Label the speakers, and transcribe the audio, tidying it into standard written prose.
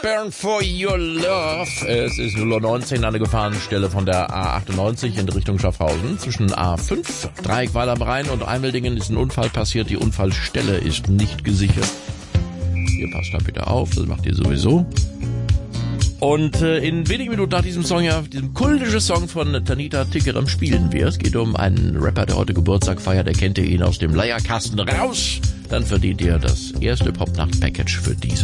Speaker 1: Burn for Your Love. Es ist 0:19 an der Gefahrenstelle von der A98 in Richtung Schaffhausen. Zwischen A5, Dreieck Weiler am Rhein und Eimeldingen ist ein Unfall passiert. Die Unfallstelle ist nicht gesichert. Ihr passt da bitte auf, das macht ihr sowieso. Und in wenigen Minuten nach diesem Song, ja, diesem kultischen Song von Tanita Tikaram spielen wir. Es geht um einen Rapper, der heute Geburtstag feiert. Erkennt ihr ihn aus dem Leierkasten raus? Dann verdient ihr das erste Popnacht-Package für diese